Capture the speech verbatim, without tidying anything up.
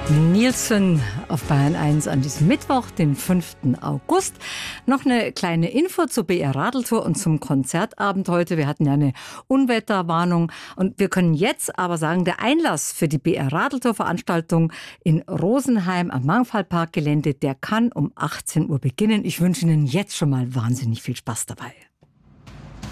Nielsen auf Bayern eins an diesem Mittwoch, den fünften August. Noch eine kleine Info zur B R Radeltour und zum Konzertabend heute. Wir hatten ja eine Unwetterwarnung und wir können jetzt aber sagen, der Einlass für die B R Radeltour-Veranstaltung in Rosenheim am Mangfallparkgelände, der kann um achtzehn Uhr beginnen. Ich wünsche Ihnen jetzt schon mal wahnsinnig viel Spaß dabei.